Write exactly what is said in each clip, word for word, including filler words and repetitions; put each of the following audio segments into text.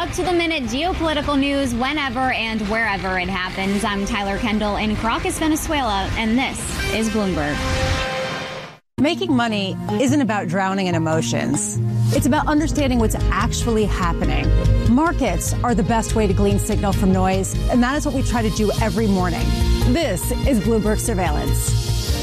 up-to-the-minute geopolitical news whenever and wherever it happens. I'm Tyler Kendall in Caracas, Venezuela, and this is Bloomberg. Making money isn't about drowning in emotions. It's about understanding what's actually happening. Markets are the best way to glean signal from noise, and that is what we try to do every morning. This is Bloomberg Surveillance.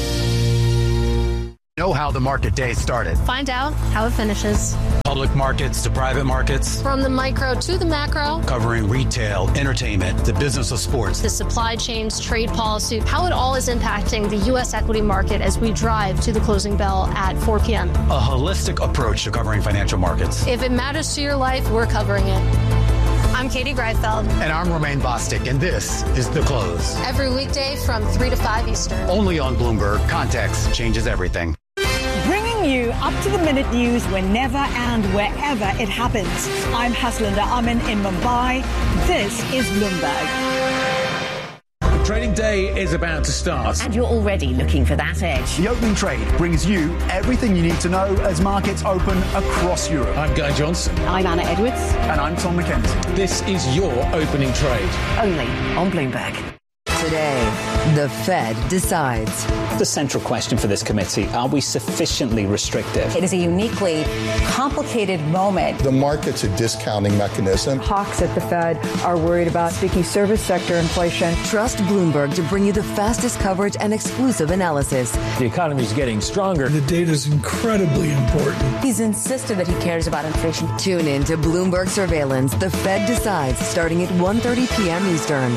Know how the market day started. Find out how it finishes. Public markets to private markets. From the micro to the macro. Covering retail, entertainment, the business of sports. The supply chains, trade policy, how it all is impacting the U S equity market as we drive to the closing bell at four p.m. A holistic approach to covering financial markets. If it matters to your life, we're covering it. I'm Katie Greifeld. And I'm Romaine Bostic, and this is The Close. Every weekday from three to five Eastern. Only on Bloomberg. Context changes everything. Bringing you up-to-the-minute news whenever and wherever it happens. I'm Haslinda Amin in Mumbai. This is Bloomberg. The trading day is about to start. And you're already looking for that edge. The opening trade brings you everything you need to know as markets open across Europe. I'm Guy Johnson. I'm Anna Edwards. And I'm Tom McKenzie. This is your opening trade. Only on Bloomberg. Today, the Fed decides. The central question for this committee, are we sufficiently restrictive? It is a uniquely complicated moment. The market's a discounting mechanism. Hawks at the Fed are worried about sticky service sector inflation. Trust Bloomberg to bring you the fastest coverage and exclusive analysis. The economy is getting stronger. The data is incredibly important. He's insisted that he cares about inflation. Tune in to Bloomberg Surveillance. The Fed decides, starting at one thirty p.m. Eastern.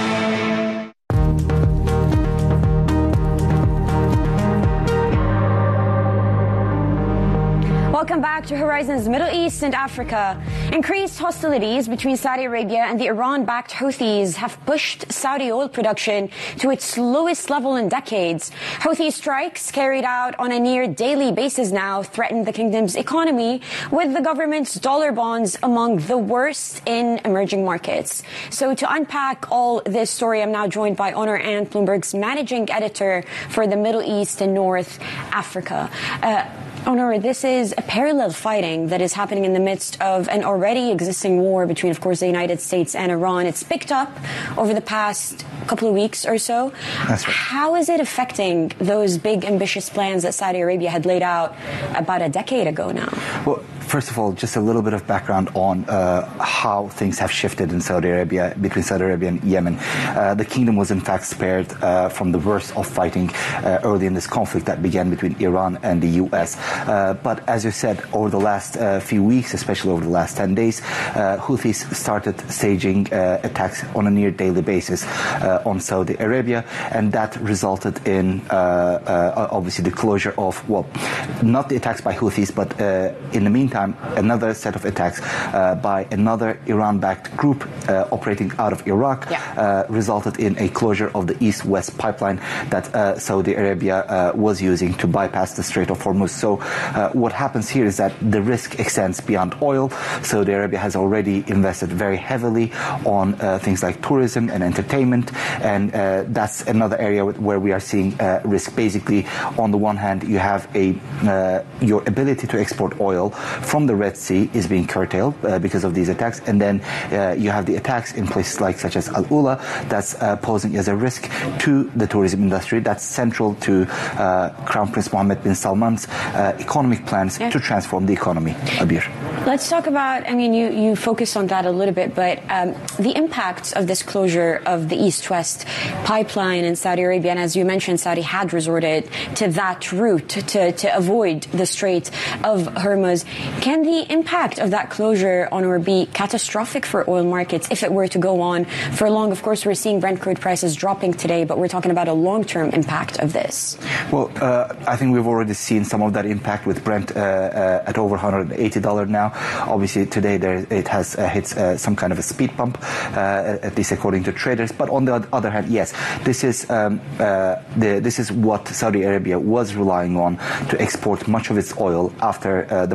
Welcome back to Horizons Middle East and Africa. Increased hostilities between Saudi Arabia and the Iran-backed Houthis have pushed Saudi oil production to its lowest level in decades. Houthi strikes carried out on a near daily basis now threaten the kingdom's economy, with the government's dollar bonds among the worst in emerging markets. So to unpack all this story, I'm now joined by Onur Ant, Bloomberg's managing editor for the Middle East and North Africa. Uh, Onur, this is a parallel fighting that is happening in the midst of an already existing war between, of course, the United States and Iran. It's picked up over the past couple of weeks or so. That's right. How is it affecting those big, ambitious plans that Saudi Arabia had laid out about a decade ago now? Well, first of all, just a little bit of background on uh, how things have shifted in Saudi Arabia, between Saudi Arabia and Yemen. Uh, the kingdom was in fact spared uh, from the worst of fighting uh, early in this conflict that began between Iran and the U S. Uh, but as you said, over the last uh, few weeks, especially over the last ten days, uh, Houthis started staging uh, attacks on a near daily basis uh, on Saudi Arabia, and that resulted in uh, uh, obviously the closure of, well, not the attacks by Houthis, but uh, in the meantime, another set of attacks uh, by another Iran-backed group uh, operating out of Iraq yeah. uh, resulted in a closure of the East-West pipeline that uh, Saudi Arabia uh, was using to bypass the Strait of Hormuz. So uh, what happens here is that the risk extends beyond oil. Saudi Arabia has already invested very heavily on uh, things like tourism and entertainment, and uh, that's another area where we are seeing uh, risk. Basically, on the one hand, you have a uh, your ability to export oil from the Red Sea is being curtailed uh, because of these attacks, and then uh, you have the attacks in places like such as Al Ula that's uh, posing as a risk to the tourism industry. That's central to uh, Crown Prince Mohammed bin Salman's uh, economic plans yeah. to transform the economy. Abir. Let's talk about, I mean, you, you focused on that a little bit, but um, the impacts of this closure of the East-West pipeline in Saudi Arabia, and as you mentioned, Saudi had resorted to that route to, to, to avoid the Strait of Hormuz. Can the impact of that closure on or be catastrophic for oil markets if it were to go on for long? Of course, we're seeing Brent crude prices dropping today, but we're talking about a long-term impact of this. Well, uh, I think we've already seen some of that impact with Brent uh, uh, at over one hundred eighty dollars now. Obviously, today there, it has uh, hit uh, some kind of a speed bump, uh, at least according to traders. But on the other hand, yes, this is um, uh, the, this is what Saudi Arabia was relying on to export much of its oil after uh, the problems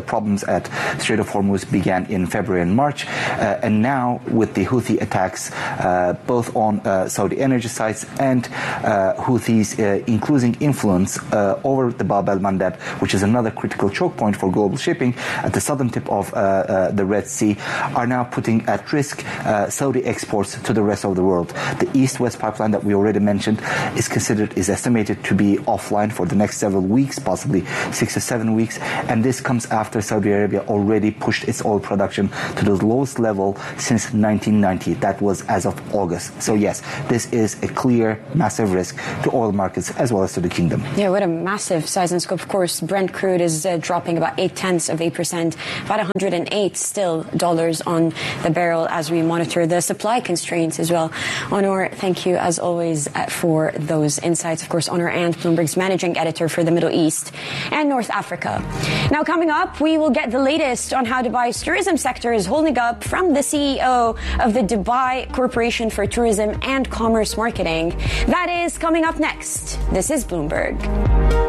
at Strait of Hormuz began in February and March, uh, and now with the Houthi attacks uh, both on uh, Saudi energy sites and uh, Houthis uh, including influence uh, over the Bab el-Mandeb, which is another critical choke point for global shipping at the southern tip of uh, uh, the Red Sea, are now putting at risk uh, Saudi exports to the rest of the world. The East-West pipeline that we already mentioned is considered, is estimated to be offline for the next several weeks, possibly six or seven weeks, and this comes after Saudi Arabia already pushed its oil production to the lowest level since nineteen ninety. That was as of August. So yes, this is a clear, massive risk to oil markets as well as to the kingdom. Yeah, what a massive size and scope. Of course, Brent crude is uh, dropping about eight tenths of eight percent, about one hundred eight still dollars on the barrel as we monitor the supply constraints as well. Onur, thank you as always uh, for those insights. Of course, Onur Ant, Bloomberg's managing editor for the Middle East and North Africa. Now, coming up, we will get the latest on how Dubai's tourism sector is holding up from the C E O of the Dubai Corporation for Tourism and Commerce Marketing. That is coming up next. This is Bloomberg.